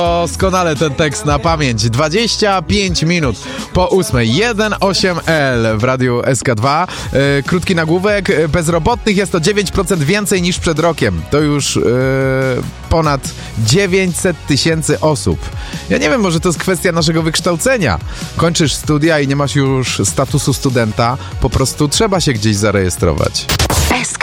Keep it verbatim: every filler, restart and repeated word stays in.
Doskonale ten tekst na pamięć. dwadzieścia pięć minut po ósmej. jeden osiem L w radiu S K dwa. Yy, krótki nagłówek. Bezrobotnych jest o dziewięć procent więcej niż przed rokiem. To już yy, ponad dziewięćset tysięcy osób. Ja nie wiem, może to jest kwestia naszego wykształcenia. Kończysz studia i nie masz już statusu studenta. Po prostu trzeba się gdzieś zarejestrować.